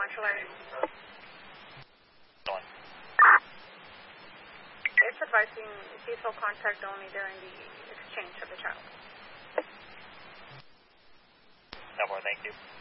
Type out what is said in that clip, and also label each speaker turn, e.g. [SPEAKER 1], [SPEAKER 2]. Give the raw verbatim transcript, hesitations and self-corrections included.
[SPEAKER 1] Consulary.
[SPEAKER 2] One.
[SPEAKER 1] It's advising peaceful contact only during the exchange of the child.
[SPEAKER 2] No more, thank you.